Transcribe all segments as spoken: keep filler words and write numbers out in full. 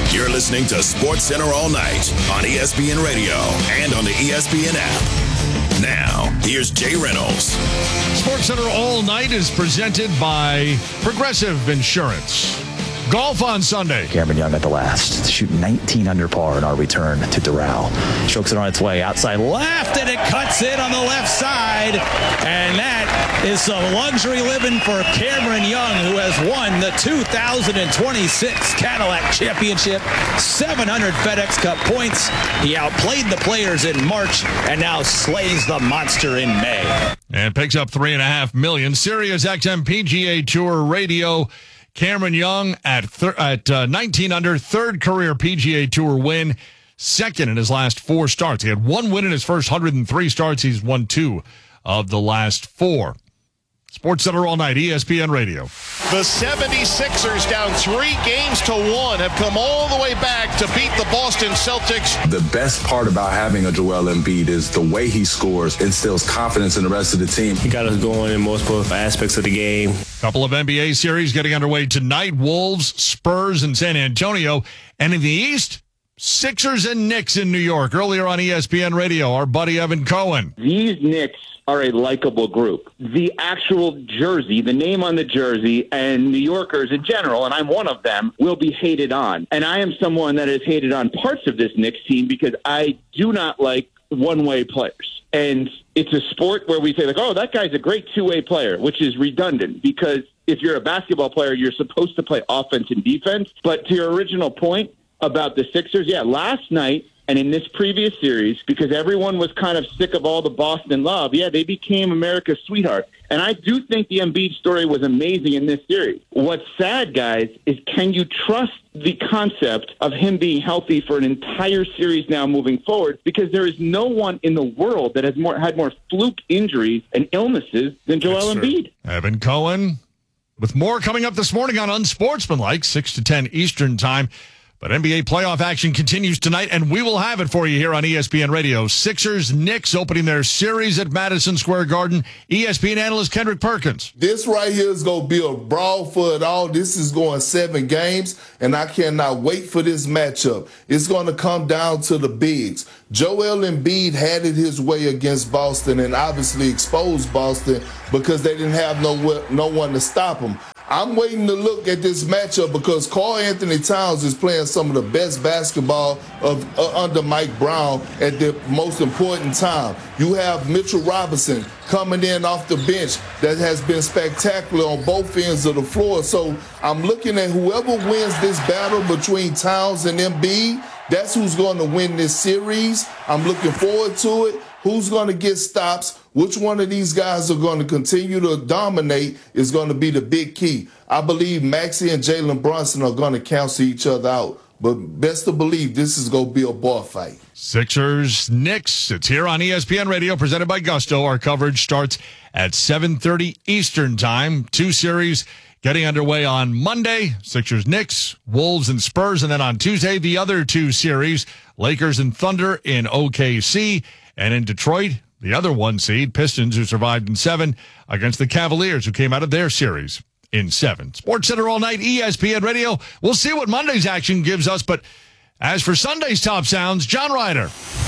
You're listening to Sports Center all night on E S P N Radio and on the E S P N app. Now, here's Jay Reynolds. Sports Center all night is presented by Progressive Insurance. Golf on Sunday. Cameron Young at the last to shoot nineteen under par in our return to Doral. Strokes it on its way outside left, and it cuts in on the left side. And that is some luxury living for Cameron Young, who has won the two thousand twenty-six Cadillac Championship, seven hundred FedEx Cup points. He outplayed the players in March and now slays the monster in May. And picks up three and a half million. Sirius X M P G A Tour Radio. Cameron Young at thir- at uh, nineteen under, third career P G A Tour win, second in his last four starts. He had one win in his first one hundred three starts. He's won two of the last four. Sports Center all night, E S P N Radio. The seventy-sixers, down three games to one, have come all the way back to beat the Boston Celtics. The best part about having a Joel Embiid is the way he scores instills confidence in the rest of the team. He got us going in multiple aspects of the game. Couple of N B A series getting underway tonight. Wolves, Spurs, and San Antonio. And in the East, Sixers and Knicks in New York. Earlier on E S P N Radio, our buddy Evan Cohen. These Knicks are a likable group. The actual jersey, the name on the jersey, and New Yorkers in general, and I'm one of them, will be hated on. And I am someone that has hated on parts of this Knicks team because I do not like one-way players. And it's a sport where we say, like, oh, that guy's a great two-way player, which is redundant because if you're a basketball player, you're supposed to play offense and defense. But to your original point about the Sixers, yeah, last night, and in this previous series, because everyone was kind of sick of all the Boston love, yeah, they became America's sweetheart. And I do think the Embiid story was amazing in this series. What's sad, guys, is can you trust the concept of him being healthy for an entire series now moving forward? Because there is no one in the world that has more had more fluke injuries and illnesses than Joel Embiid. Evan Cohen with more coming up this morning on Unsportsmanlike, six to ten Eastern time. But N B A playoff action continues tonight, and we will have it for you here on E S P N Radio. Sixers, Knicks opening their series at Madison Square Garden. E S P N analyst Kendrick Perkins. This right here is going to be a brawl for it all. This is going seven games, and I cannot wait for this matchup. It's going to come down to the bigs. Joel Embiid had it his way against Boston and obviously exposed Boston because they didn't have no, no one to stop him. I'm waiting to look at this matchup because Karl Anthony Towns is playing some of the best basketball of uh, under Mike Brown at the most important time. You have Mitchell Robinson coming in off the bench that has been spectacular on both ends of the floor. So I'm looking at whoever wins this battle between Towns and Embiid, that's who's going to win this series. I'm looking forward to it. Who's going to get stops? Which one of these guys are going to continue to dominate is going to be the big key. I believe Maxey and Jalen Brunson are going to cancel each other out. But best to believe this is going to be a bar fight. Sixers, Knicks. It's here on E S P N Radio, presented by Gusto. Our coverage starts at seven thirty Eastern time. Two series getting underway on Monday. Sixers, Knicks, Wolves, and Spurs. And then on Tuesday, the other two series, Lakers and Thunder in O K C. And in Detroit, the other one seed, Pistons, who survived in seven, against the Cavaliers, who came out of their series in seven. Sports Center all night, E S P N Radio. We'll see what Monday's action gives us, but as for Sunday's top sounds, John Ryder.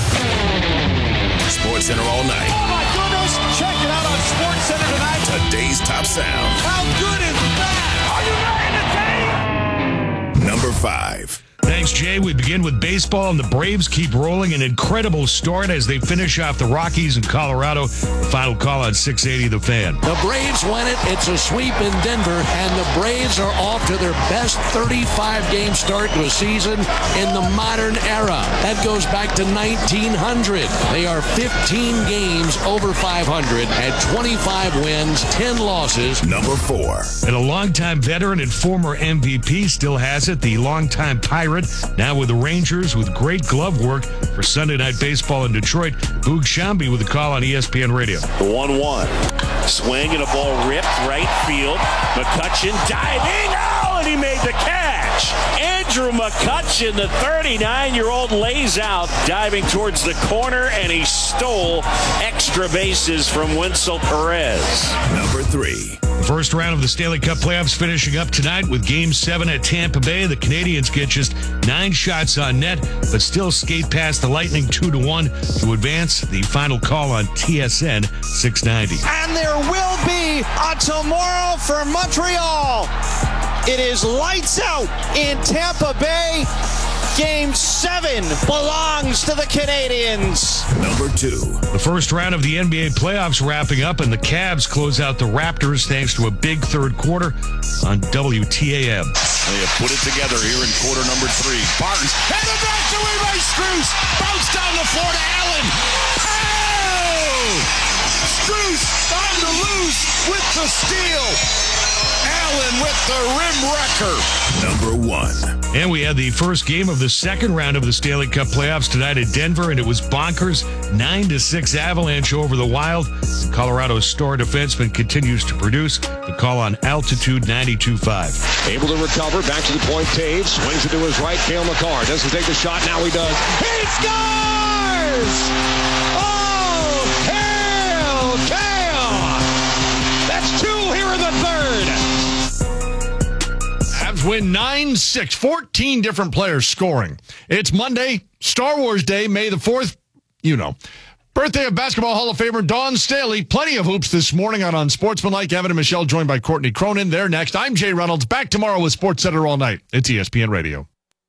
Sports Center all night. Oh, my goodness. Check it out on Sports Center tonight. Today's top sound. How good is that? Are you ready to take? Number five. Thanks, Jay. We begin with baseball, and the Braves keep rolling. An incredible start as they finish off the Rockies in Colorado. Final call on six eighty The Fan. The Braves win it. It's a sweep in Denver, and the Braves are off to their best thirty-five game start to a season in the modern era. That goes back to nineteen hundred. They are fifteen games over five hundred, had twenty-five wins, ten losses. Number four. And a longtime veteran and former M V P still has it. The longtime Pirate, now with the Rangers, with great glove work for Sunday Night Baseball in Detroit. Boog Shambi with a call on E S P N Radio. The one one. Swing and a ball ripped right field. McCutchen diving. Oh, and he made the catch. Andrew McCutchen, the thirty-nine-year-old, lays out, diving towards the corner, and he stole extra bases from Winsel Perez. Number three. The first round of the Stanley Cup playoffs finishing up tonight with Game seven at Tampa Bay. The Canadiens get just nine shots on net, but still skate past the Lightning two to one to advance. The final call on T S N six ninety. And there will be a tomorrow for Montreal. It is lights out in Tampa Bay. Game seven belongs to the Canadiens. Number two. The first round of the N B A playoffs wrapping up, and the Cavs close out the Raptors thanks to a big third quarter on W T A M. They have put it together here in quarter number three. Barnes, and the back to Levi Strus. Bounce down the floor to Allen. Oh! Strus on the loose with the steal. Allen with the rim wrecker. Number one. And we had the first game of the second round of the Stanley Cup playoffs tonight at Denver, and it was bonkers. nine to six Avalanche over the Wild. Colorado's star defenseman continues to produce. The call on Altitude ninety-two point five. Able to recover. Back to the point. Taves swings it to his right. Cale Makar doesn't take the shot. Now he does. He scores! Oh, Cale! Cale! That's two here in the third. Avs win nine six. fourteen different players scoring. It's Monday, Star Wars Day, May the fourth. You know. Birthday of Basketball Hall of Famer Dawn Staley. Plenty of hoops this morning on Unsportsmanlike. Evan and Michelle joined by Courtney Cronin. They're next. I'm Jay Reynolds. Back tomorrow with Sports Center all night. It's E S P N Radio.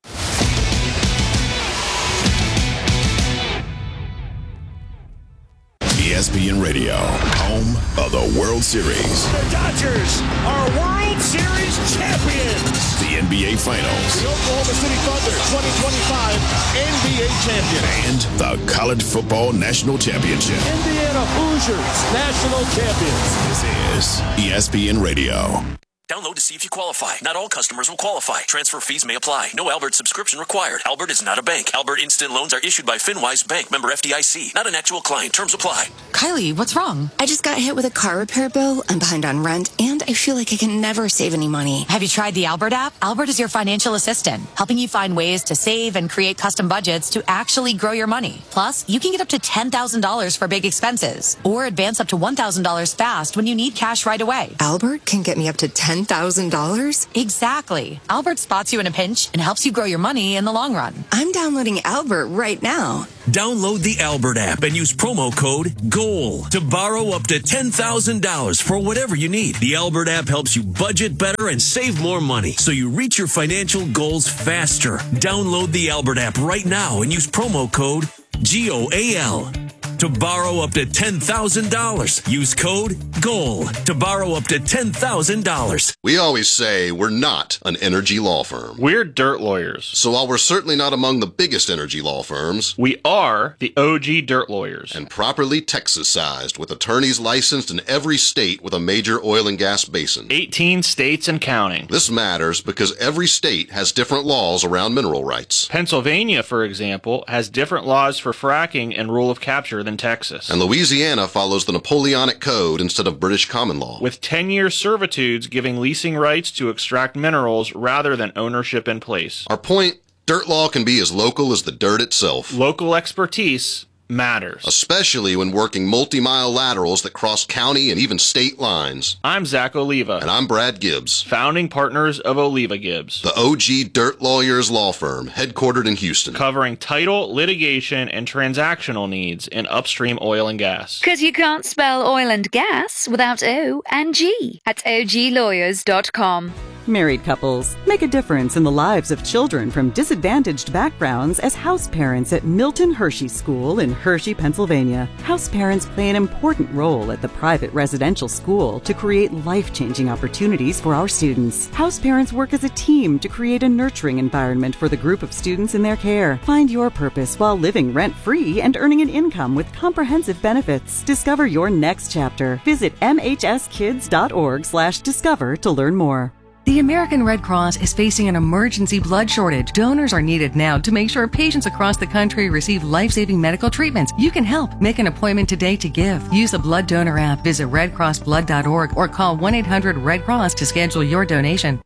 E S P N Radio, home of the World Series. The Dodgers are World Series champions. The N B A Finals. The Oklahoma City Thunder twenty twenty-five N B A champion. And the College Football National Championship. Indiana Hoosiers national champions. This is E S P N Radio. Download to see if you qualify. Not all customers will qualify. Transfer fees may apply. No Albert subscription required. Albert is not a bank. Albert Instant Loans are issued by FinWise Bank, member F D I C. Not an actual client. Terms apply. Kylie, what's wrong? I just got hit with a car repair bill. I'm behind on rent, and I feel like I can never save any money. Have you tried the Albert app? Albert is your financial assistant, helping you find ways to save and create custom budgets to actually grow your money. Plus, you can get up to ten thousand dollars for big expenses, or advance up to one thousand dollars fast when you need cash right away. Albert can get me up to ten thousand dollars? Exactly. Albert spots you in a pinch and helps you grow your money in the long run. I'm downloading Albert right now. Download the Albert app and use promo code GOAL to borrow up to ten thousand dollars for whatever you need. The Albert app helps you budget better and save more money, so you reach your financial goals faster. Download the Albert app right now and use promo code G O A L to borrow up to ten thousand dollars. Use code GOAL to borrow up to ten thousand dollars. We always say we're not an energy law firm. We're dirt lawyers. So while we're certainly not among the biggest energy law firms, we are the O G dirt lawyers. And properly Texas-sized with attorneys licensed in every state with a major oil and gas basin. eighteen states and counting. This matters because every state has different laws around mineral rights. Pennsylvania, for example, has different laws for fracking and rule of capture than Texas. And Louisiana follows the Napoleonic Code instead of British common law. With ten-year servitudes giving leasing rights to extract minerals rather than ownership in place. Our point, dirt law can be as local as the dirt itself. Local expertise matters. Especially when working multi-mile laterals that cross county and even state lines. I'm Zach Oliva. And I'm Brad Gibbs. Founding partners of Oliva Gibbs. The O G Dirt Lawyers Law Firm, headquartered in Houston. Covering title, litigation, and transactional needs in upstream oil and gas. Because you can't spell oil and gas without O and G at O G lawyers dot com. Married couples make a difference in the lives of children from disadvantaged backgrounds as house parents at Milton Hershey School in Hershey, Pennsylvania. House parents play an important role at the private residential school to create life-changing opportunities for our students. House parents work as a team to create a nurturing environment for the group of students in their care. Find your purpose while living rent-free and earning an income with comprehensive benefits. Discover your next chapter. Visit m h s kids dot org slash discover to learn more. The American Red Cross is facing an emergency blood shortage. Donors are needed now to make sure patients across the country receive life-saving medical treatments. You can help. Make an appointment today to give. Use the Blood Donor app, visit red cross blood dot org, or call one eight hundred red cross to schedule your donation.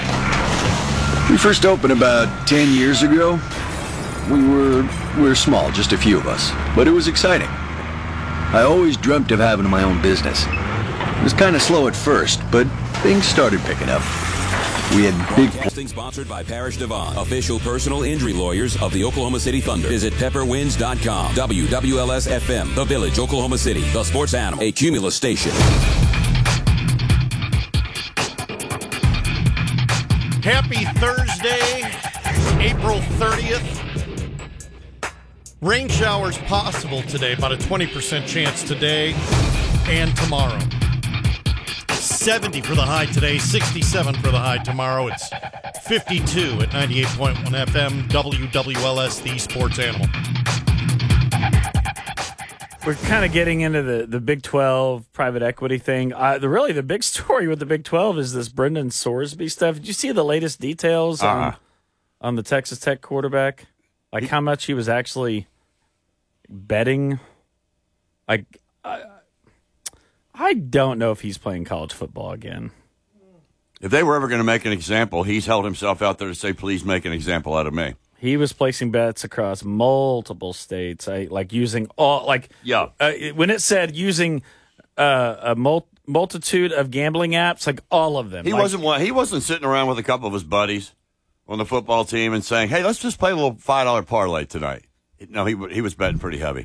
We first opened about ten years ago. We were, we were small, just a few of us, but it was exciting. I always dreamt of having my own business. It was kind of slow at first, but things started picking up. We had big... Broadcasting sponsored by Parrish Devon, official personal injury lawyers of the Oklahoma City Thunder. Visit pepper wins dot com. W W L S F M, The Village, Oklahoma City, the sports animal, a Cumulus station. Happy Thursday, April thirtieth. Rain showers possible today, about a twenty percent chance today and tomorrow. seventy for the high today, sixty-seven for the high tomorrow. It's fifty-two at ninety-eight point one F M, W W L S, the sports animal. We're kind of getting into the, the Big twelve private equity thing. Uh, the really the big story with the Big twelve is this Brendan Sorsby stuff. Did you see the latest details uh-huh. on, on the Texas Tech quarterback? Like he, how much he was actually betting? Like I, I don't know if he's playing college football again. If they were ever going to make an example, he's held himself out there to say, please make an example out of me. He was placing bets across multiple states, I, like using all, like, yeah. Uh, when it said using uh, a mul- multitude of gambling apps, like all of them. He like, wasn't one, He wasn't sitting around with a couple of his buddies on the football team and saying, hey, let's just play a little five dollar parlay tonight. No, he he was betting pretty heavy.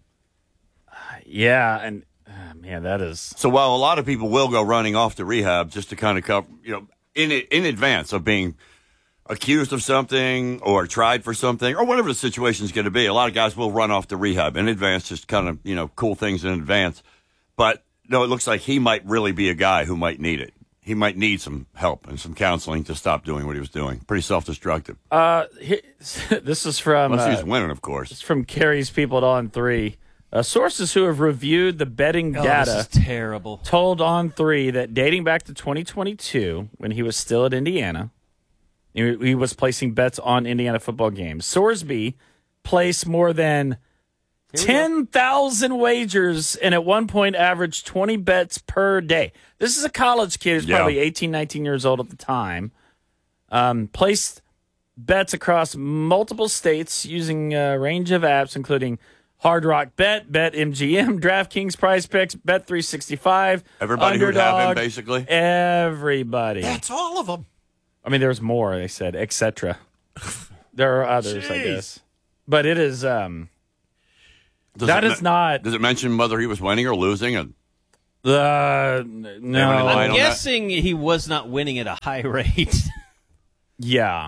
Yeah, and uh, man, that is. So while a lot of people will go running off to rehab just to kind of cover, you know, in in advance of being accused of something or tried for something or whatever the situation is going to be, a lot of guys will run off to rehab in advance, just kind of, you know, cool things in advance. But no, it looks like he might really be a guy who might need it. He might need some help and some counseling to stop doing what he was doing. Pretty self-destructive. Uh, he, this is from. Unless uh, he's winning, of course. It's from Carrie's people at On Three. Uh, sources who have reviewed the betting oh, data this is terrible. told On Three that dating back to twenty twenty-two, when he was still at Indiana, he, he was placing bets on Indiana football games. Sorsby placed more than ten thousand wagers and at one point averaged twenty bets per day. This is a college kid who's yeah. probably eighteen, nineteen years old at the time. Um, placed bets across multiple states using a range of apps, including Hard Rock Bet, Bet M G M, DraftKings, Prize Picks, Bet three sixty-five. Everybody who would have him, basically? Everybody. That's all of them. I mean, there's more, they said, et cetera. There are others, Jeez. I guess. But it is... Um, Does that it is me- not... Does it mention whether he was winning or losing? And Uh, no. I'm guessing he was not winning at a high rate. Yeah.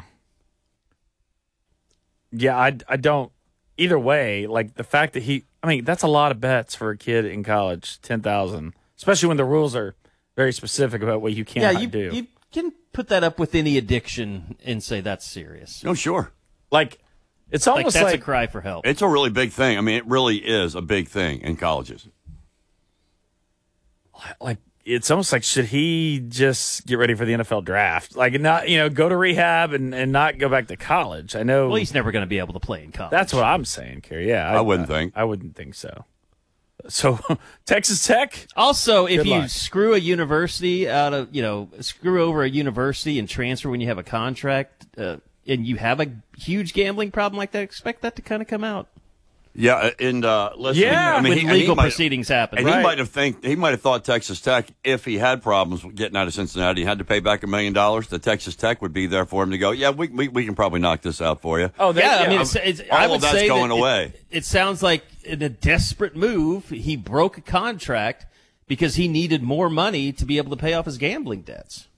Yeah, I, I don't... Either way, like the fact that he... I mean, that's a lot of bets for a kid in college, ten thousand. Especially when the rules are very specific about what you cannot yeah, you, do. you can put that up with any addiction and say that's serious. Oh, sure. Like, it's almost like... That's like, a cry for help. It's a really big thing. I mean, it really is a big thing in colleges. Like, it's almost like, should he just get ready for the N F L draft? Like, not, you know, go to rehab and, and not go back to college. I know. Well, he's never going to be able to play in college. That's what I'm saying, Kerry. Yeah. I, I wouldn't I, think. I wouldn't think so. So, Texas Tech? Also, if Good you luck. screw a university out of, you know, screw over a university and transfer when you have a contract, uh, and you have a huge gambling problem like that, expect that to kind of come out. Yeah, and uh, listen, Yeah, I mean, when he, and legal he might- proceedings happen. and Right. he might have think he might have thought Texas Tech, if he had problems with getting out of Cincinnati, he had to pay back a million dollars. The Texas Tech would be there for him to go. Yeah, we we, we can probably knock this out for you. Oh, yeah, I mean, Um, it's, it's, all I would of that's say going that away. It, it sounds like in a desperate move, he broke a contract because he needed more money to be able to pay off his gambling debts.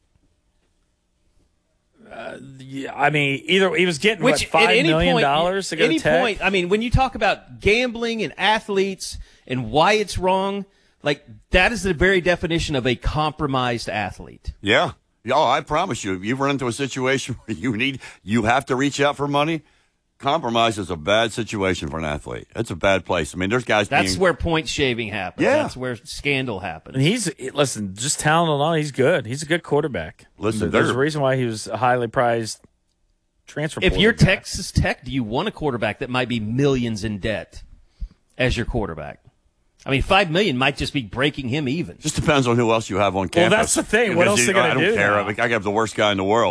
Uh, yeah, I mean, either he was getting Which what, five at any million point, dollars to go any to Tech. point, I mean, when you talk about gambling and athletes and why it's wrong, like that is the very definition of a compromised athlete. Yeah. Oh, I promise you, if you've run into a situation where you need, you have to reach out for money. Compromise is a bad situation for an athlete. It's a bad place. I mean, there's guys. That's being, where point shaving happens. Yeah. That's where scandal happens. And he's listen, just talent alone, he's good. He's a good quarterback. Listen, there's they're- a reason why he was a highly prized transfer. If portal you're guy. Texas Tech, do you want a quarterback that might be millions in debt as your quarterback? I mean, five million might just be breaking him even. Just depends on who else you have on Well, campus. that's the thing. What Because else you- they gonna I don't do care. now? I, mean, I got the worst guy in the world.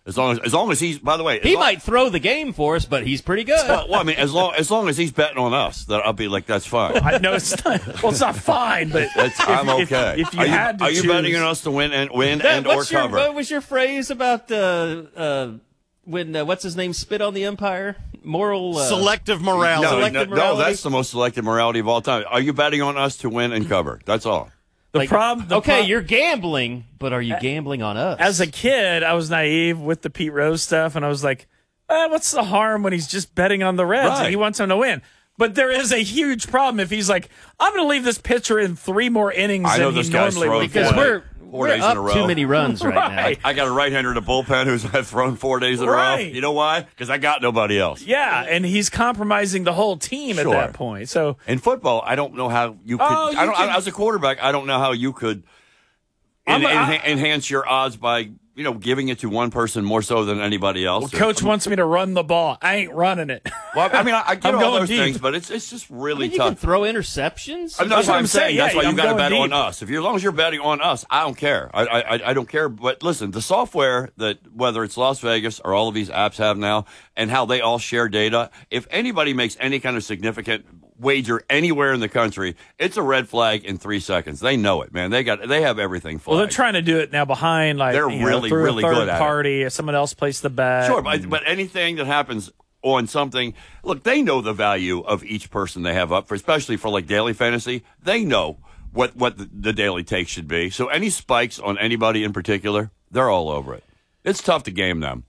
As long as, as long as he's, by the way, He long, might throw the game for us, but he's pretty good. Well, well, I mean, as long as long as he's betting on us, that I'll be like, that's fine. I know it's not. Well, it's not fine, but That's, if, I'm if- okay. If, you are you, had to are you choose, betting on us to win and win That- and or what's your, cover? What was your phrase about uh, uh, when uh, what's his name spit on the umpire? Moral uh, Selective morality. No, Selective no, morality? no, that's the most selective morality of all time. Are you betting on us to win and cover? That's all. the Like, problem. The okay, prob- you're gambling, but are you gambling on us? As a kid, I was naive with the Pete Rose stuff, and I was like, eh, what's the harm when he's just betting on the Reds Right. and he wants them to win? But there is a huge problem if he's like, I'm going to leave this pitcher in three more innings I know than this he guy's normally thrown would. four because days- we're four we're days up in a row. too many runs right, Right. I got a right-hander in the bullpen who's had thrown four days in a row. Right. You know why? Because I got nobody else. Yeah, and he's compromising the whole team Sure. at that point. So In football, I don't know how you could. Oh, you I don't. can- I, as a quarterback, I don't know how you could I'm en- a- I- enha- enhance your odds by you know giving it to one person more so than anybody else. well, coach wants me to run the ball. I ain't running it. Well, I mean, I, I get I'm all going those deep. things, but it's it's just I really mean, you can tough. throw interceptions. I mean, that's, what I'm saying. That's Yeah, why you I'm got to going bet deep. on us. If you're, as long as you're betting on us, I don't care. I, I I don't care. But listen, the software that whether it's Las Vegas or all of these apps have now, and how they all share data. If anybody makes any kind of significant wager anywhere in the country, it's a red flag in three seconds. They know it, man. They got they have everything flagged. Well, they're trying to do it now behind, like They're you know, really, through really a third good at it. party. If someone else placed the bet. Sure, but, but anything that happens on something, look, they know the value of each person they have up for, especially for like daily fantasy. They know what, what the, the daily take should be. So any spikes on anybody in particular, they're all over it. It's tough to game them.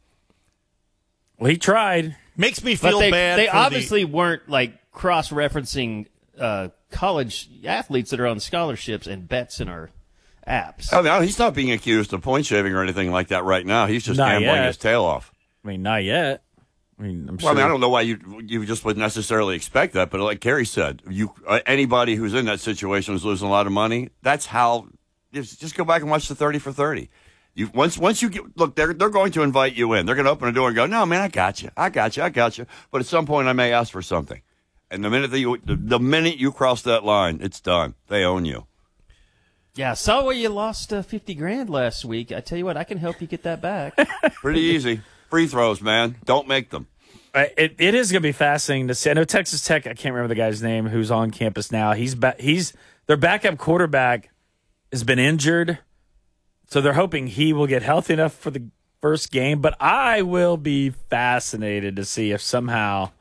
Well, he tried. Makes me But feel they, bad. they for obviously weren't like cross-referencing uh, college athletes that are on scholarships and bets in our apps. I mean, he's not being accused of point shaving or anything like that right now. He's just Not gambling yet. his tail off. I mean, not yet. I mean, I'm sure. Well, I mean, I don't know why you you just would necessarily expect that, but like Kerry said, you uh, anybody who's in that situation who's losing a lot of money. That's how. Just, just go back and watch the thirty for thirty. You once once you get look, they're they're going to invite you in. They're going to open the door and go, "No, man, I got you, I got you, I got you." But at some point, I may ask for something, and the minute that you the, the minute you cross that line, it's done. They own you. Yeah, saw where you lost uh, fifty grand last week. I tell you what, I can help you get that back. Pretty easy. Free throws, man. Don't make them. Uh, It, it is going to be fascinating to see. I know Texas Tech. I can't remember the guy's name who's on campus now. He's ba- he's their backup quarterback has been injured, so they're hoping he will get healthy enough for the first game. But I will be fascinated to see if somehow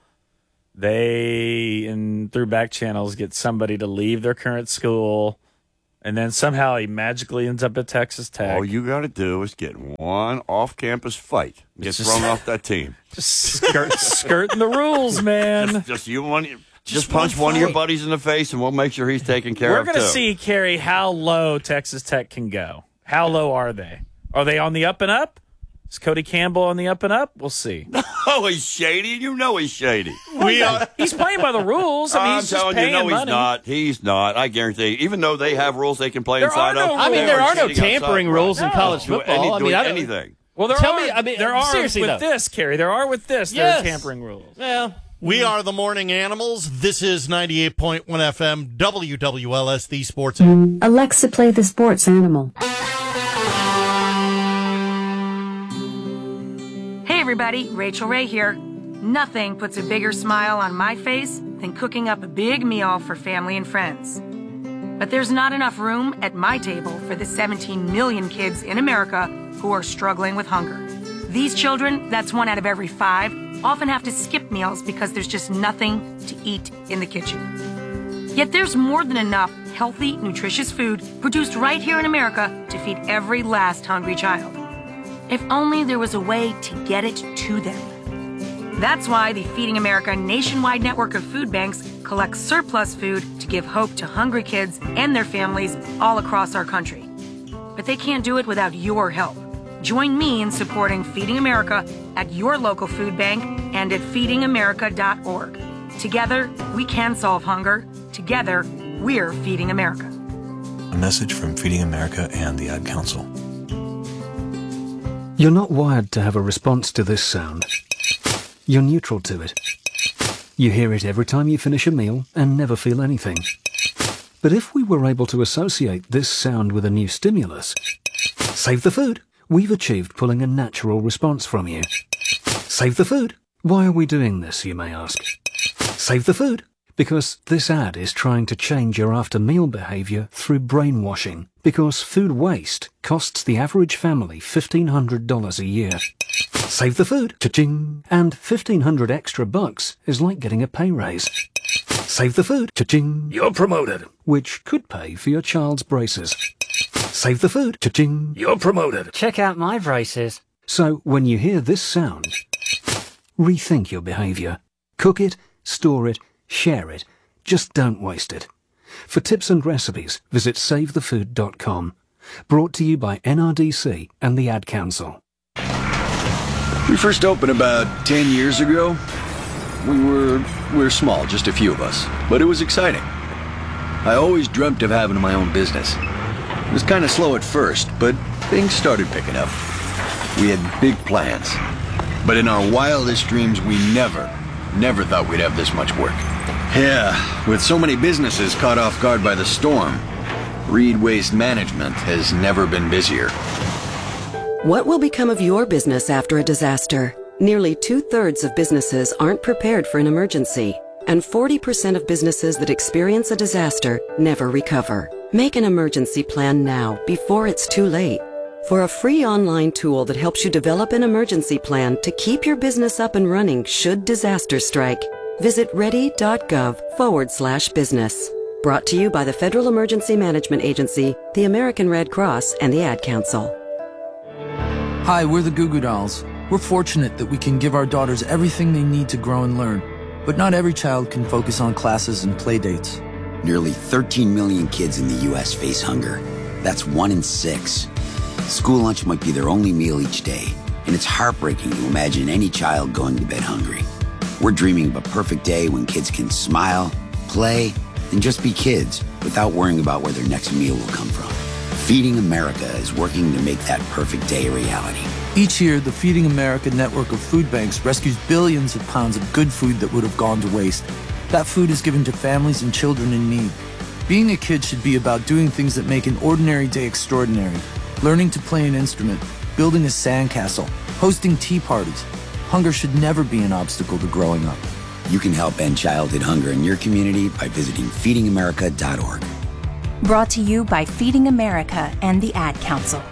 they, in through back channels, get somebody to leave their current school, and then somehow he magically ends up at Texas Tech. All you got to do is get one off-campus fight. Get It's just- thrown off that team. Just skirt, skirting the rules, man. Just, just you one. Just, Just punch one one of your fight. buddies in the face, and we'll make sure he's taken care We're of going to too. see, Kerry, how low Texas Tech can go. How low are they? Are they on the up and up? Is Cody Campbell on the up and up? We'll see. Oh, he's shady. You know he's shady. We are. He's playing by the rules. I mean, I'm he's just telling paying you, no, he's money. not. He's not. I guarantee. Even though they have rules they can play There inside are no of, I mean, they there are no sitting tampering outside. rules in No. college Do football. any- I mean, doing I don't- anything. Well, there Tell are. me- I mean, there are seriously, with though. this, Kerry. There are with this. Yes. There are tampering rules. Well, We are the Morning Animals. This is ninety-eight point one F M, W W L S, the Sports Animal. Alexa, play the sports animal. Hey everybody, Rachel Ray here. Nothing puts a bigger smile on my face than cooking up a big meal for family and friends. But there's not enough room at my table for the seventeen million kids in America who are struggling with hunger. These children, that's one out of every five, often have to skip meals because there's just nothing to eat in the kitchen. Yet there's more than enough healthy, nutritious food produced right here in America to feed every last hungry child. If only there was a way to get it to them. That's why the Feeding America nationwide network of food banks collects surplus food to give hope to hungry kids and their families all across our country. But they can't do it without your help. Join me in supporting Feeding America at your local food bank and at feeding america dot org. Together, we can solve hunger. Together, we're Feeding America. A message from Feeding America and the Ad Council. You're not wired to have a response to this sound. You're neutral to it. You hear it every time you finish a meal and never feel anything. But if we were able to associate this sound with a new stimulus, save the food. we've achieved pulling a natural response from you. Save the food. Why are we doing this, you may ask? Save the food. Because this ad is trying to change your after-meal behavior through brainwashing. Because food waste costs the average family fifteen hundred dollars a year. Save the food. Cha-ching. And fifteen hundred extra bucks is like getting a pay raise. Save the food. Cha-ching. You're promoted. Which could pay for your child's braces. Save the food. Cha-ching. You're promoted. Check out my braces. So when you hear this sound, rethink your behavior. Cook it, store it, share it. Just don't waste it. For tips and recipes, visit save the food dot com. Brought to you by N R D C and the Ad Council. We first opened about ten years ago. We were, we were small, just a few of us, but it was exciting. I always dreamt of having my own business. It was kind of slow at first, but things started picking up. We had big plans, but in our wildest dreams, we never, never thought we'd have this much work. Yeah, with so many businesses caught off guard by the storm, Reed Waste Management has never been busier. What will become of your business after a disaster? Nearly two-thirds of businesses aren't prepared for an emergency, and forty percent of businesses that experience a disaster never recover. Make an emergency plan now, before it's too late. For a free online tool that helps you develop an emergency plan to keep your business up and running should disaster strike, visit ready.gov forward slash business. Brought to you by the Federal Emergency Management Agency, the American Red Cross, and the Ad Council. Hi, we're the Goo Goo Dolls. We're fortunate that we can give our daughters everything they need to grow and learn. But not every child can focus on classes and play dates. Nearly thirteen million kids in the U S face hunger. That's one in six. School lunch might be their only meal each day, and it's heartbreaking to imagine any child going to bed hungry. We're dreaming of a perfect day when kids can smile, play, and just be kids without worrying about where their next meal will come from. Feeding America is working to make that perfect day a reality. Each year, the Feeding America network of food banks rescues billions of pounds of good food that would have gone to waste. That food is given to families and children in need. Being a kid should be about doing things that make an ordinary day extraordinary. Learning to play an instrument, building a sandcastle, hosting tea parties. Hunger should never be an obstacle to growing up. You can help end childhood hunger in your community by visiting feeding america dot org. Brought to you by Feeding America and the Ad Council.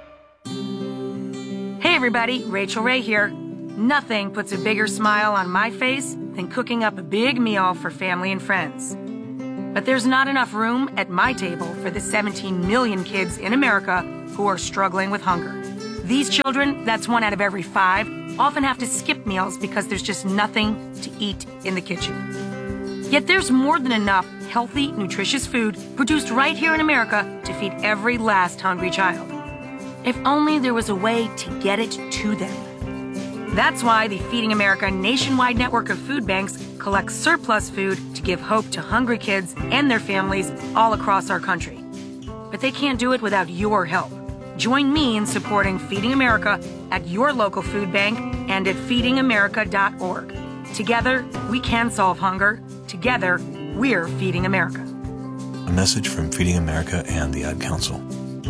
Hey everybody, Rachel Ray here. Nothing puts a bigger smile on my face than cooking up a big meal for family and friends. But there's not enough room at my table for the seventeen million kids in America who are struggling with hunger. These children, that's one out of every five, often have to skip meals because there's just nothing to eat in the kitchen. Yet there's more than enough healthy, nutritious food produced right here in America to feed every last hungry child. If only there was a way to get it to them. That's why the Feeding America nationwide network of food banks collects surplus food to give hope to hungry kids and their families all across our country. But they can't do it without your help. Join me in supporting Feeding America at your local food bank and at feeding america dot org. Together, we can solve hunger. Together, we're Feeding America. A message from Feeding America and the Ad Council.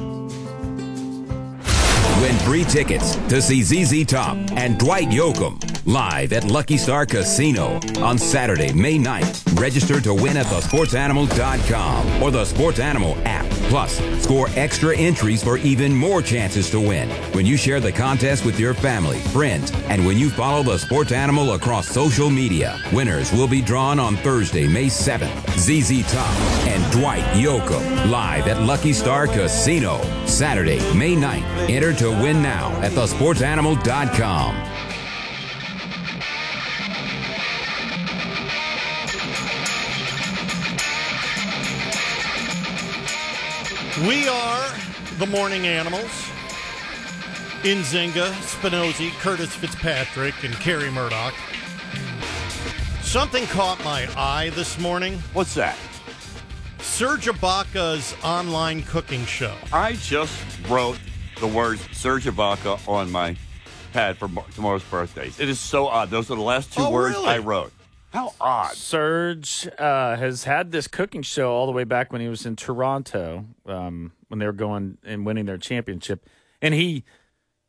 Win free tickets to see Z Z Top and Dwight Yoakam live at Lucky Star Casino on Saturday, May ninth. Register to win at the sports animal dot com or the Sports Animal app. Plus, score extra entries for even more chances to win when you share the contest with your family, friends, and when you follow the Sports Animal across social media. Winners will be drawn on Thursday, May seventh. Z Z Top and Dwight Yoakam live at Lucky Star Casino. Saturday, May ninth. Enter to win now at the sports animal dot com. We are the Morning Animals. Nzinga, Spinozzi, Curtis Fitzpatrick, and Kerry Murdoch. Something caught my eye this morning. What's that? Serge Ibaka's online cooking show. I just wrote the words Serge Ibaka on my pad for tomorrow's birthdays. It is so odd. Those are the last two oh, words really? I wrote. How odd. Serge uh, has had this cooking show all the way back when he was in Toronto, um, when they were going and winning their championship. And he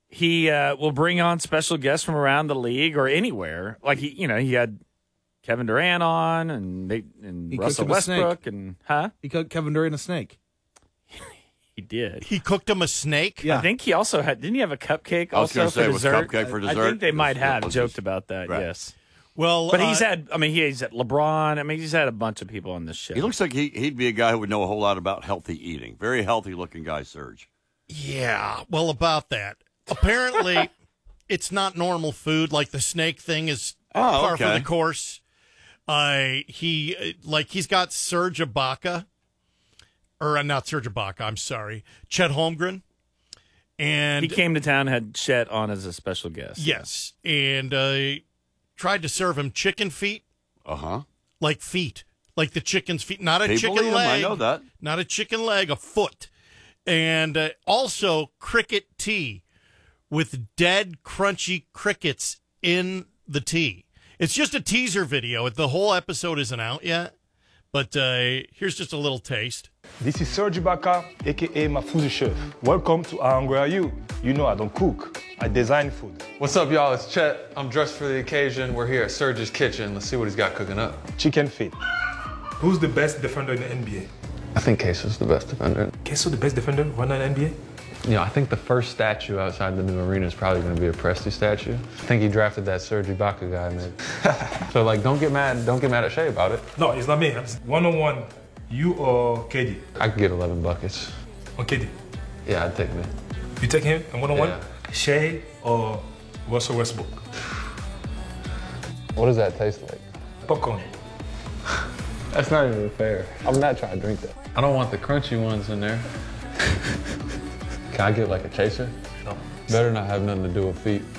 he uh, will bring on special guests from around the league or anywhere. Like he, you know, he had Kevin Durant on and they, and He Russell cooked him a snake. Westbrook and huh? He cooked Kevin Durant a snake. He did. He cooked him a snake? I think he also had. Didn't he have a cupcake? I was also gonna say, for was dessert? cupcake for I- I dessert? think they might It have was- joked about that. Right. Yes. Well, but he's uh, had. I mean, he's had LeBron. I mean, he's had a bunch of people on this show. He looks like he, he'd be a guy who would know a whole lot about healthy eating. Very healthy looking guy, Serge. Yeah, well, about that. Apparently, it's not normal food. Like the snake thing is Oh, par for okay. the course. Uh, he uh, like he's got Serge Ibaka, or uh, not Serge Ibaka. I'm sorry, Chet Holmgren, and he came to town, had Chet on as a special guest. yes, and uh, tried to serve him chicken feet, Uh huh. like feet, like the chicken's feet, not a People chicken eat 'em, leg. I know that. Not a chicken leg, a foot, and uh, also cricket tea with dead, crunchy crickets in the tea. It's just a teaser video. The whole episode isn't out yet, but uh, here's just a little taste. This is Serge Ibaka, aka Mafuzi Chef. Welcome to How Hungry Are You? You know I don't cook, I design food. What's up, y'all? It's Chet. I'm dressed for the occasion. We're here at Serge's Kitchen. Let's see what he's got cooking up. Chicken feet. Who's the best defender in the N B A? I think Queso's the best defender. Queso, the best defender right now in the N B A? You know, I think the first statue outside the new arena is probably going to be a Presti statue. I think he drafted that Serge Ibaka guy, man. So, like, don't get mad. Don't get mad at Shea about it. No, it's not me. I'm just one-on-one. You or K D? I could get eleven buckets. On K D? Yeah, I'd take me. You take him in one-on-one? Yeah. Shea or Russell Westbrook? What does that taste like? Popcorn. That's not even fair. I'm not trying to drink that. I don't want the crunchy ones in there. Can I get like a chaser? No. Better not have nothing to do with feet.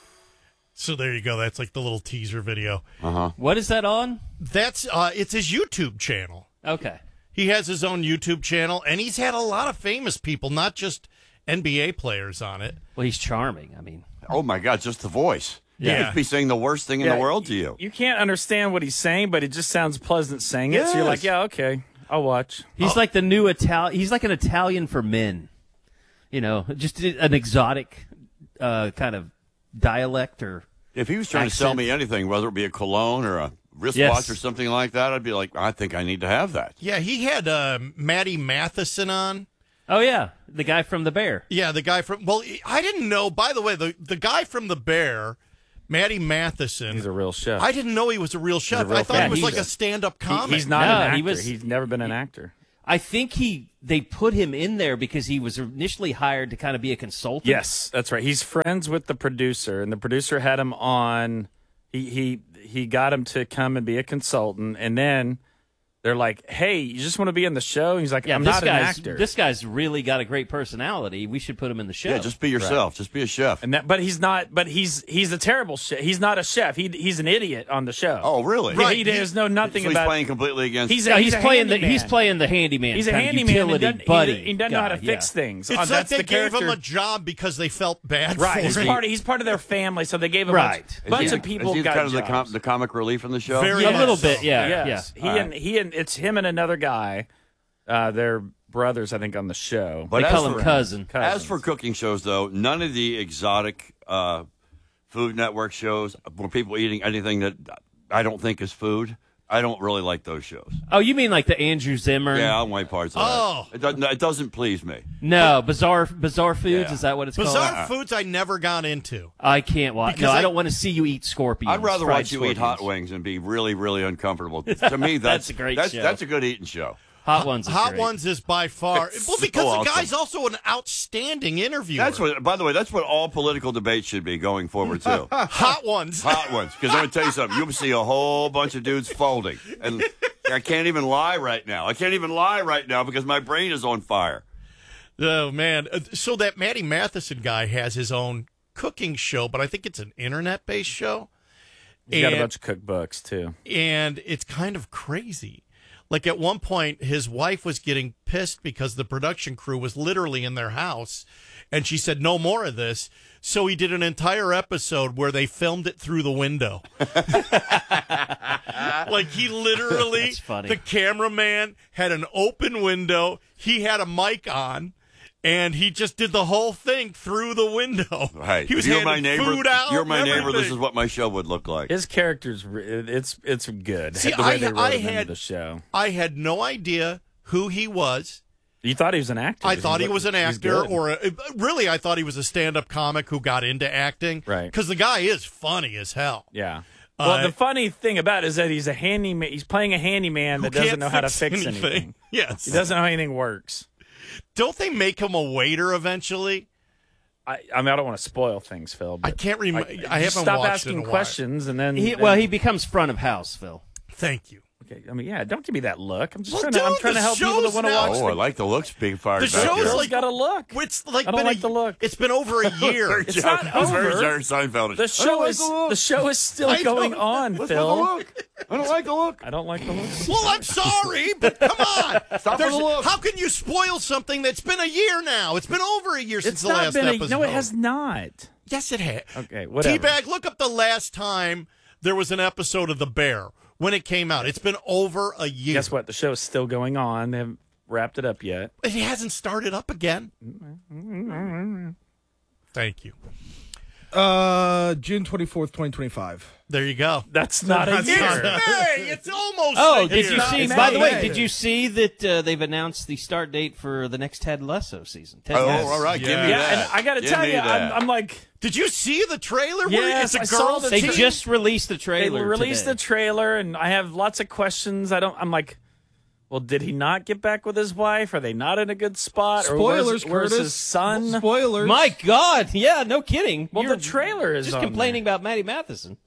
So there you go. That's like the little teaser video. Uh huh. What is that on? That's uh, it's his YouTube channel. Okay. He has his own YouTube channel, and he's had a lot of famous people, not just N B A players, on it. Well, he's charming. I mean, Oh my God, just the voice. He Yeah. must be saying the worst thing in Yeah, the world to you. You can't understand what he's saying, but it just sounds pleasant saying it. So you're like, Yes. yeah, okay, I'll watch. he's like the new Italian. He's like an Italian for men. You know, just an exotic uh, kind of dialect or. If he was trying to sell accent. me anything, whether it be a cologne or a wristwatch Yes. or something like that, I'd be like, I think I need to have that. Yeah, he had uh, Matty Matheson on. Oh yeah, the guy from The Bear. Yeah, the guy from. Well, I didn't know. By the way, the the guy from The Bear, Matty Matheson. He's a real chef. I didn't know he was a real chef. real I thought fan. he was He's like a- a stand-up He- comic. he's not No, an actor. he was- he's never been an actor. I think he they put him in there because he was initially hired to kind of be a consultant. Yes, that's right. He's friends with the producer, and the producer had him on. He he he got him to come and be a consultant, and then they're like, "Hey, you just want to be in the show?" And he's like, Yeah, "I'm this not an guy's actor." this guy's really got a great personality. We should put him in the show. Yeah, just be yourself. Just be a chef. And that, but he's not. But he's he's a terrible chef. He's not a chef. He he's an idiot on the show. Oh, really? Yeah, he does know nothing so about. he's playing completely against. He's, No, a, he's, a playing the handyman. he's playing the handyman. He's a kind of handyman. and utility He doesn't, buddy. he, he doesn't know how to guy, fix yeah. things. It's Uh, like that's they the gave character. him a job because they felt bad Right, for he's him. part. Of, he's part of their family, so they gave a Right. bunch, Is bunch he- of people Is he got kind of the, jobs. com- the comic relief in the show? Very A much little so. bit, yeah, Yes. yeah. He All and he and it's him and another guy. Uh, they're brothers, I think, on the show. But They as call him for- cousin. As for cooking shows, though, none of the exotic uh, Food Network shows where people eating anything that I don't think is food. I don't really like those shows. Oh, you mean like the Andrew Zimmern? Yeah, I'm white parts of Oh. that. It doesn't, it doesn't please me. No, bizarre bizarre foods. Yeah. Is that what it's Bizarre called? foods I never got into. I can't watch. Because No, I, I- don't want to see you eat scorpions. I'd rather fried watch you eat hot scorpions. wings and be really, really uncomfortable. To me, that's, That's a great that's, show. That's a good eating show. Hot ones. Is Hot great. Ones is by far. It's Well, so because the awesome. guy's also an outstanding interviewer. That's what. By the way, that's what all political debates should be going forward too. Hot Ones. Hot ones, because I'm gonna tell you something. You'll see a whole bunch of dudes folding, and I can't even lie right now. I can't even lie right now because my brain is on fire. Oh man! Uh, So that Matty Matheson guy has his own cooking show, but I think it's an internet-based show. He's got a And- bunch of cookbooks too. and it's kind of crazy. Like at one point, his wife was getting pissed because the production crew was literally in their house, and she said, "No more of this." So he did an entire episode where they filmed it through the window. Like he literally, That's funny. the cameraman had an open window. He had a mic on. And he just did the whole thing through the window. Right. He was you're my handing neighbor. food out. You're my and neighbor. This everything. is what my show would look like. His character's re- it's it's good. See, the way I, they wrote I him into had the show. I had no idea who he was. You thought he was an actor? I thought he was an actor, good. or a, really, I thought he was a stand-up comic who got into acting. Right. Because the guy is funny as hell. Yeah. Uh, Well, the funny thing about it is that he's a handyman. He's playing a handyman that doesn't can't know how to fix fix anything. anything. Yes. He doesn't know how anything works. Don't they make him a waiter eventually? I, I mean, I don't want to spoil things, Phil. But I can't remember. I, I, haven't stop watched asking it in a while. questions, and then He, then- well, he becomes front of house, Phil. Thank you. Okay, I mean, yeah. Don't give me that look. I'm just Well, trying to. I'm dude, trying to the help people that show's want to now- watch. Oh, I like the looks being fired The back show's here. Phil's like- got a look. It's like I don't been like a, the look. It's been over a year. It's not That's very over. Jerry Seinfeld. The show is the show is still I going don't- on, What's Phil. with the look? I don't like the look. I don't like the look. Well, I'm sorry, but come on. Stop There's- with the look. How can you spoil something that's been a year now? It's been over a year since It's the not last been a, episode. no, it has not. Yes, it has. Okay, whatever. Teabag, look up the last time there was an episode of The Bear when it came out. It's been over a year. Guess what? The show is still going on. They haven't wrapped it up yet. It hasn't started up again. Thank you. Uh, June twenty-fourth, twenty twenty-five. There you go. That's not a That's year. not- May. It's almost Oh, a did year. you not see? May. By the way, May. did you see that uh, they've announced the start date for the next Ted Lasso season? Ted Oh, Lasso. all right. Give me Yeah, that. and I got to Give tell me you, I'm, that. I'm like, Did you see the trailer? where Yes, it's I a saw girl's the They team? just released the they trailer. released today. the trailer, and I have lots of questions. I don't. I'm like, well, did he not get back with his wife? Are they not in a good spot? Or where's- Spoilers, where's Curtis. his son? Spoilers. My God! Yeah, no kidding. Well, You're the trailer is just on complaining about Maddie Matheson.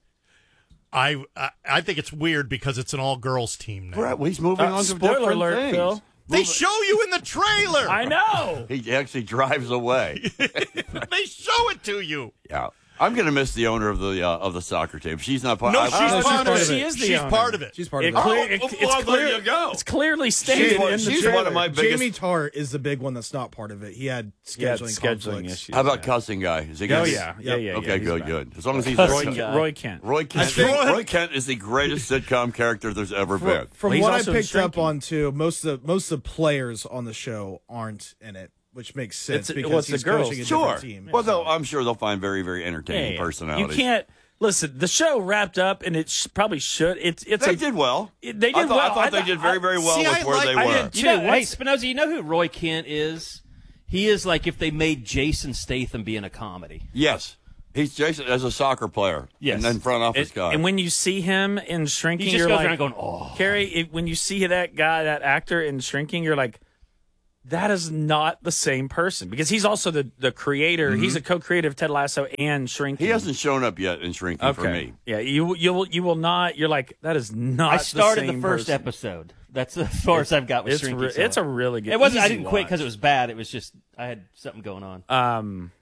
I, I I think it's weird because it's an all-girls team now. Right, well, he's moving Uh, on to spoiler different alert, things. Phil. They show you in the trailer. I know. He actually drives away. They show it to you. Yeah. I'm going to miss the owner of the uh, of the soccer team. She's not part. No, I- she's, Oh, she's part, part of of it. it. She is the She's owner. part of it. She's part It of it. clear, Oh, it- well, it's, there clear, you go. it's clearly stated She's one- in the she's trailer. one of my biggest. Jamie Tart is the big one that's not part of it. He had He had scheduling, scheduling conflicts. issues. How about yeah. cussing guy? Is he Oh gonna be- yeah, yeah, yeah. Okay, yeah, he's good, back. good. As long as he's Roy, Roy, Kent. Roy Kent. Roy Kent. think- Roy Kent is the greatest sitcom character there's ever been. From, from Well, he's what I also in picked up Shrinking. on too, most of the most of the players on the show aren't in it, which makes sense It's- because well, it's the he's girls. coaching a Sure. different team. Well, though, I'm sure they'll find very, very entertaining Yeah, personalities. You can't listen. The show wrapped up, and it sh- probably should. It's it's They a, did well. It, they did I thought, well. I thought they th- did very, very well See, with I where like- they I were. did You know, Too, hey, what's- Spinoza, you know who Roy Kent is? He is like if they made Jason Statham be in a comedy. Yes. He's Jason as a soccer player. Yes. And then front office It- guy. and when you see him in Shrinking, He just you're goes like, around going, "Oh." Carrie, it, when you see that guy, that actor in Shrinking, you're like, that is not the same person because he's also the the creator. Mm-hmm. He's a co-creator of Ted Lasso and Shrinking. he hasn't shown up yet in Shrinking okay. for me. Yeah, you you will you will not. You're like, that is not. I started the, the, same first person. episode. That's as far as I've got with It's Shrinking. re- so it's a really good. It wasn't. I easy didn't quit watch. because it was bad. It was just I had something going on. Um,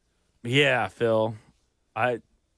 yeah, Phil, I,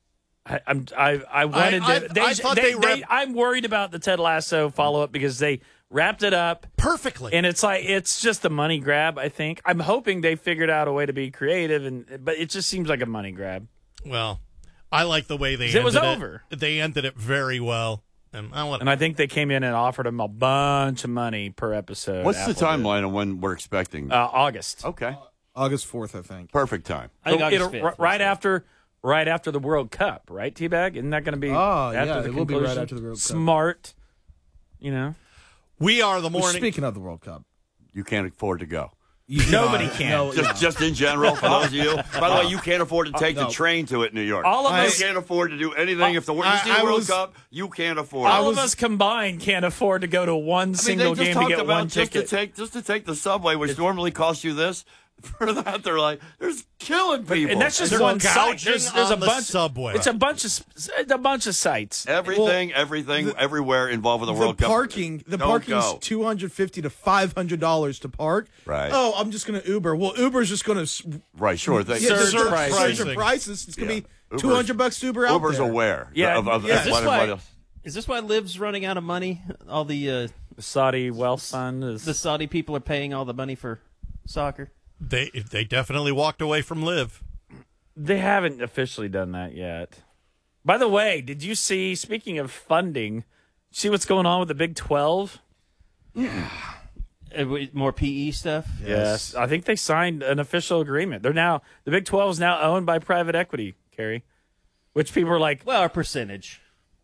I I'm I I wanted I- to. I- they, I thought they, they they- wrap- I'm worried about the Ted Lasso follow up because they wrapped it up perfectly, and it's like it's just a money grab. I think I'm hoping they figured out a way to be creative, and but it just seems like a money grab. Well, I like the way they It ended was it. over. They ended it very well. And I want And I think they came in and offered him a bunch of money per episode. What's the Apple did. timeline of when we're expecting? Uh, August. Okay. August fourth, I think. Perfect time. I think So August it'll- fifth, r- right after, right after the World Cup, right? Teabag, isn't that going to be? Oh, after yeah, the it will be right conclusion? after the World Cup. Smart, you know. We are the Well, morning. speaking of the World Cup, You can't afford to go. you Nobody no, can. No, Just, no. just in general, for those of you. By the way, you can't afford to take no. the train to it, in New York. All of you us- can't afford to do anything. if the World, you I- see the I World was- Cup, you can't afford. All it. of us combined can't afford to go to one I mean, single they just game to talked get about one just ticket. to take just to take the subway, which normally costs you this. For that, they're like, there's killing people. and that's just They're one site. gouging There's, there's a on the bunch. subway. It's a bunch of s- it's a bunch of sites. everything, everything, everywhere involved with the The World Cup. parking, the Don't parking's go. two hundred fifty to five hundred dollars to park. Right. Oh, I'm just going to Uber. Well, Uber's just going to Right, sure. They, yeah, Surge surge pricing. surge in prices. It's going to Yeah. be Uber's- two hundred bucks to Uber out Uber's there. aware. Yeah, of, of, yeah. of Is this what why? everybody else- Is this why Liv's running out of money? All the uh, The Saudi wealth fund is. the Saudi people are paying all the money for soccer. They they definitely walked away from Liv. They haven't officially done that yet. By the way, did you see? Speaking of funding, see what's going on with the Big twelve? Uh, more P E stuff? Yes. I think they signed an official agreement. They're now, the Big twelve is now owned by private equity, Kerry, which people are like. Well, a percentage.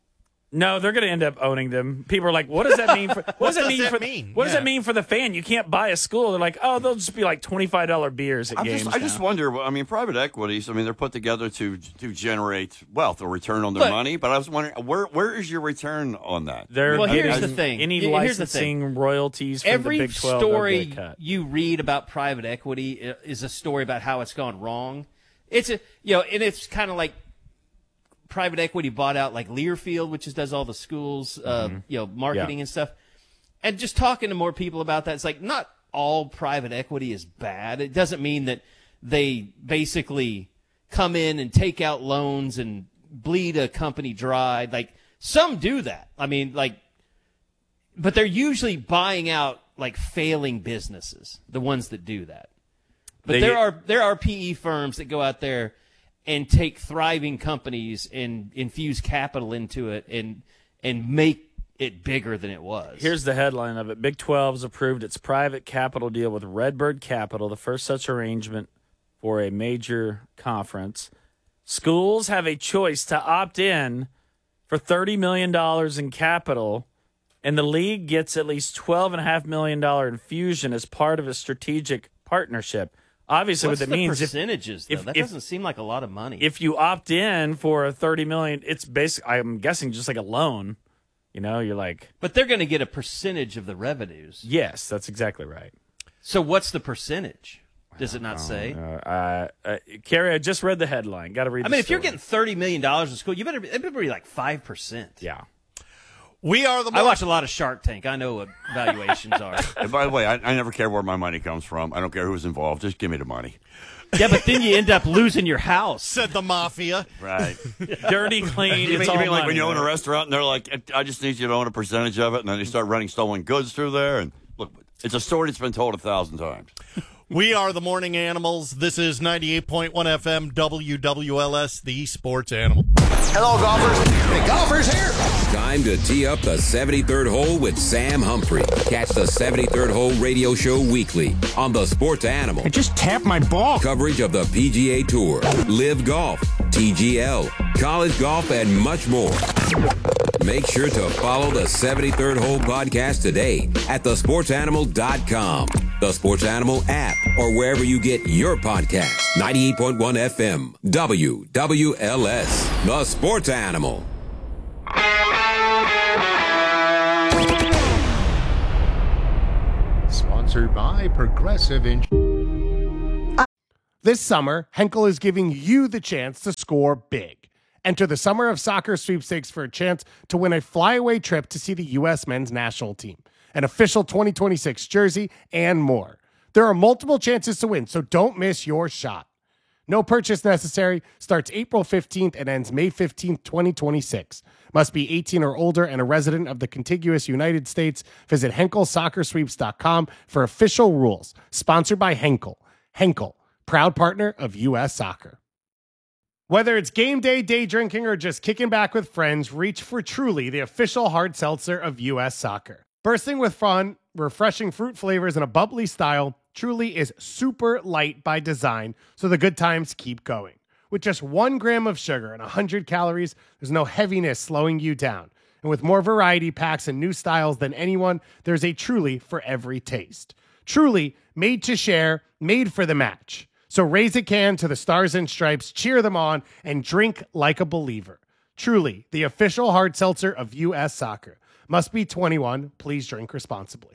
No, they're going to end up owning them. People are like, what does that mean? For, what, what does that does mean that for mean? What does Yeah. that mean for the fan? You can't buy a school. They're like, oh, they'll just be like twenty-five dollars beers at I'm games just, I just now. wonder. I mean, private equities. I mean, they're put together to to generate wealth or return on their But- money. But I was wondering, where where is your return on that? They're Well, here's getting the thing. Any Here- here's the licensing thing. royalties from Every the Big twelve they'll story get cut. you read about private equity is a story about how it's gone wrong. It's a you know, and it's kind of like private equity bought out like Learfield, which is, does all the schools, uh, Mhm. you know, marketing Yeah. and stuff. And just talking to more people about that, it's like not all private equity is bad. It doesn't mean that they basically come in and take out loans and bleed a company dry. Like some do that. I mean, like, but they're usually buying out like failing businesses, the ones that do that. But They- there are there are P E firms that go out there and take thriving companies and infuse capital into it and and make it bigger than it was. Here's the headline of it. Big twelve's approved its private capital deal with Redbird Capital, the first such arrangement for a major conference. Schools have a choice to opt in for thirty million dollars in capital, and the league gets at least twelve point five million dollars infusion as part of a strategic partnership. Obviously, What's what it the means percentages, if, though? if, That if, doesn't seem like a lot of money. if you opt in for a thirty million dollars, it's basic. I'm guessing just like a loan. You know, you're like, but they're going to get a percentage of the revenues. yes, that's exactly right. So what's the percentage? Does it not say? Uh, uh, uh, Carrie, I just read the headline. Got to read. I the mean, if you're story. getting thirty million dollars in school, you better, it better be like five percent. Yeah. We are the. I watch a lot of Shark Tank. I know what valuations are. And by the way, I, I never care where my money comes from. I don't care who's involved. Just give me the money. Yeah, but then you end up losing your house. Said the mafia. Right. Dirty, clean. You it's mean, all you mean like money, when you own a right? restaurant and they're like, I just need you to own a percentage of it, and then they start running stolen goods through there. And look, it's a story that's been told a thousand times. We are the Morning Animals. This is ninety-eight point one F M W W L S, the Sports Animal. Hello, golfers. Hey, golfers here. Time to tee up the seventy-third hole with Sam Humphrey. Catch the seventy-third Hole radio show weekly on the Sports Animal. I just tapped my ball. Coverage of the P G A Tour, Live Golf, T G L, college golf, and much more. Make sure to follow the seventy-third Hole podcast today at the sports animal dot com, the Sports Animal app, or wherever you get your podcasts. ninety-eight point one F M, W W L S, the Sports Animal. Sponsored by Progressive Insurance. This summer, Henkel is giving you the chance to score big. Enter the Summer of Soccer sweepstakes for a chance to win a flyaway trip to see the U S men's national team, an official twenty twenty-six jersey, and more. There are multiple chances to win, so don't miss your shot. No purchase necessary. Starts April fifteenth and ends May fifteenth, twenty twenty-six. Must be eighteen or older and a resident of the contiguous United States. Visit henkel soccer sweeps dot com for official rules. Sponsored by Henkel. Henkel, proud partner of U S Soccer. Whether it's game day, day drinking, or just kicking back with friends, reach for Truly, the official hard seltzer of U S Soccer. Bursting with fun, refreshing fruit flavors, and a bubbly style, Truly is super light by design, so the good times keep going. With just one gram of sugar and one hundred calories, there's no heaviness slowing you down. And with more variety packs and new styles than anyone, there's a Truly for every taste. Truly, made to share, made for the match. So raise a can to the Stars and Stripes, cheer them on, and drink like a believer. Truly, the official hard seltzer of U S Soccer. Must be twenty-one. Please drink responsibly.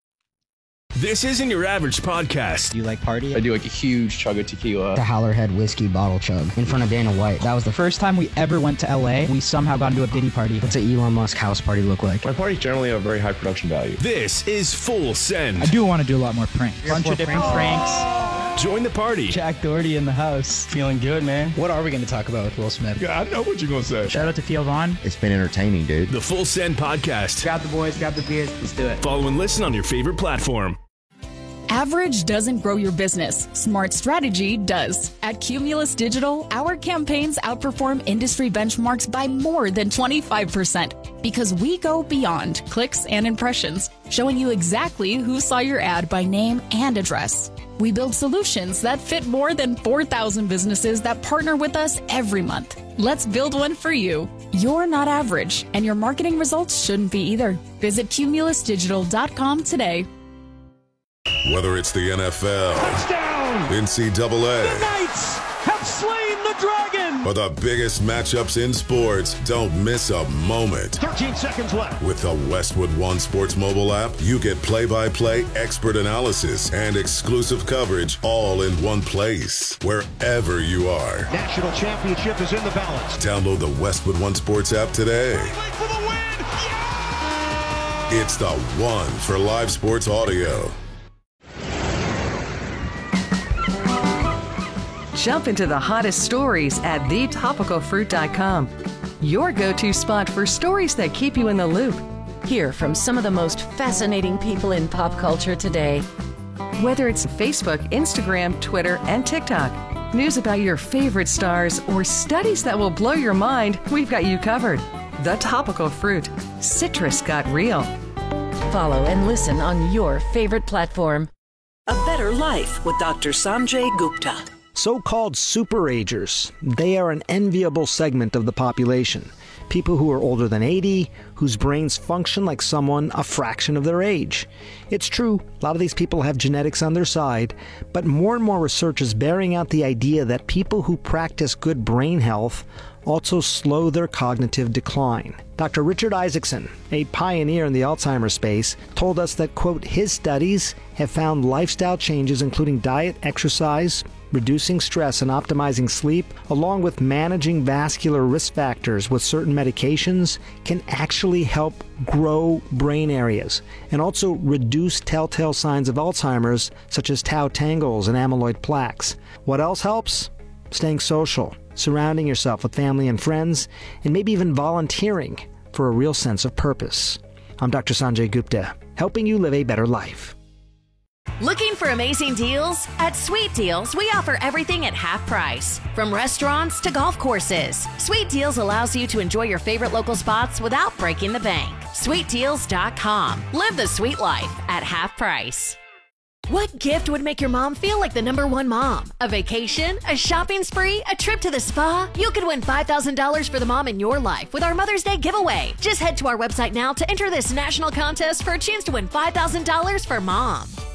This isn't your average podcast. Do you like party? I do like a huge chug of tequila. The Howlerhead whiskey bottle chug in front of Dana White. That was the first time we ever went to L A. We somehow got into a Diddy party. What's an Elon Musk house party look like? My parties generally have very high production value. This is Full Send. I do want to do a lot more pranks. Bunch of different pranks. Join the party. Jack Doherty in the house. Feeling good, man. What are we going to talk about with Will Smith? Yeah, I know what you're going to say. Shout out to Theo Vaughn. It's been entertaining, dude. The Full Send podcast. Grab the boys, grab the beers. Let's do it. Follow and listen on your favorite platform. Average doesn't grow your business. Smart strategy does. At Cumulus Digital, our campaigns outperform industry benchmarks by more than twenty-five percent. Because we go beyond clicks and impressions, showing you exactly who saw your ad by name and address. We build solutions that fit more than four thousand businesses that partner with us every month. Let's build one for you. You're not average, and your marketing results shouldn't be either. Visit cumulus digital dot com today. Whether it's the N F L, touchdown, N C double A, the Knights have slain the dragon, or the biggest matchups in sports, don't miss a moment. thirteen seconds left. With the Westwood One Sports mobile app, you get play-by-play, expert analysis, and exclusive coverage all in one place, wherever you are. National championship is in the balance. Download the Westwood One Sports app today. For the win. Yeah! It's the one for live sports audio. Jump into the hottest stories at the topical fruit dot com. Your go-to spot for stories that keep you in the loop. Hear from some of the most fascinating people in pop culture today. Whether it's Facebook, Instagram, Twitter, and TikTok, news about your favorite stars, or studies that will blow your mind, we've got you covered. The Topical Fruit. Citrus got real. Follow and listen on your favorite platform. A Better Life with Doctor Sanjay Gupta. So-called superagers, they are an enviable segment of the population. People who are older than eighty, whose brains function like someone a fraction of their age. It's true, a lot of these people have genetics on their side, but more and more research is bearing out the idea that people who practice good brain health also slow their cognitive decline. Doctor Richard Isaacson, a pioneer in the Alzheimer's space, told us that, quote, his studies have found lifestyle changes including diet, exercise, reducing stress and optimizing sleep, along with managing vascular risk factors with certain medications, can actually help grow brain areas and also reduce telltale signs of Alzheimer's, such as tau tangles and amyloid plaques. What else helps? Staying social, surrounding yourself with family and friends, and maybe even volunteering for a real sense of purpose. I'm Doctor Sanjay Gupta, helping you live a better life. Looking for amazing deals? At Sweet Deals, we offer everything at half price. From restaurants to golf courses, Sweet Deals allows you to enjoy your favorite local spots without breaking the bank. sweet deals dot com. Live the sweet life at half price. What gift would make your mom feel like the number one mom? A vacation? A shopping spree? A trip to the spa? You could win five thousand dollars for the mom in your life with our Mother's Day giveaway. Just head to our website now to enter this national contest for a chance to win five thousand dollars for mom.